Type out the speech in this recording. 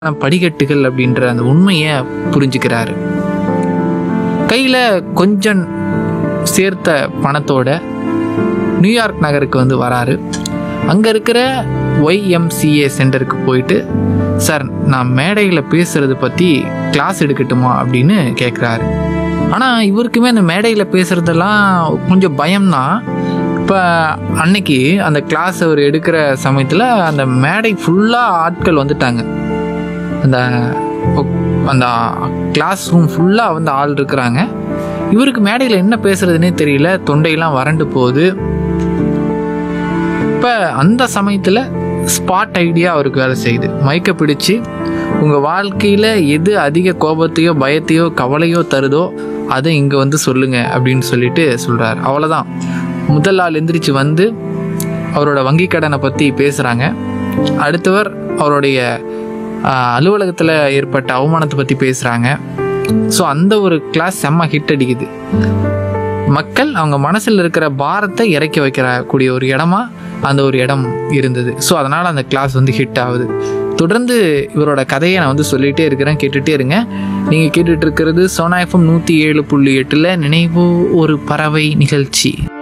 படிக்கட்டுகள் அப்படின்ற அந்த உண்மையை புரிஞ்சுக்கிறாரு. கையில் கொஞ்சம் சேர்த்த பணத்தோட நியூயார்க் நகருக்கு வராரு. அங்கே இருக்கிற YMCA சென்டருக்கு போயிட்டு, சார் நான் மேடையில் பேசுகிறத பற்றி கிளாஸ் எடுக்கட்டுமா அப்படின்னு கேட்குறாரு. ஆனால் இவருக்குமே அந்த மேடையில் பேசுகிறதெல்லாம் கொஞ்சம் பயம்தான். இப்போ அன்னைக்கு அந்த கிளாஸ் அவர் எடுக்கிற சமயத்தில் அந்த மேடை ஃபுல்லாக ஆட்கள் வந்துட்டாங்க. அந்த அந்த கிளாஸ் ரூம் ஃபுல்லாக ஆள் இருக்கிறாங்க. இவருக்கு மேடையில் என்ன பேசுறதுன்னே தெரியல, தொண்டையெல்லாம் வறண்டு போகுது. இப்போ அந்த சமயத்தில் ஸ்பாட் ஐடியா அவருக்கு வேலை செய்யுது. மைக்கை பிடிச்சி, உங்கள் வாழ்க்கையில் எது அதிக கோபத்தையோ பயத்தையோ கவலையோ தருதோ அதை இங்கே சொல்லுங்க அப்படின்னு சொல்லிட்டு சொல்கிறார். அவ்வளோதான். முதல் ஆள் எந்திரிச்சு அவரோட வங்கி கடனை பற்றி பேசுகிறாங்க. அடுத்தவர் அவருடைய அலுவலகத்தில் ஏற்பட்ட அவமானத்தை பற்றி பேசுகிறாங்க. ஸோ அந்த ஒரு கிளாஸ் செம்ம ஹிட் அடிக்குது. மக்கள் அவங்க மனசில் இருக்கிற பாரத்தை இறக்கி வைக்கக்கூடிய ஒரு இடமா அந்த ஒரு இடம் இருந்தது. ஸோ அதனால் அந்த கிளாஸ் ஹிட் ஆகுது. தொடர்ந்து இவரோட கதையை நான் சொல்லிகிட்டே இருக்கிறேன், கேட்டுகிட்டே இருங்க. நீங்கள் கேட்டுட்டு இருக்கிறது சோனா FM 107.8 நினைவோ ஒரு பறவை நிகழ்ச்சி.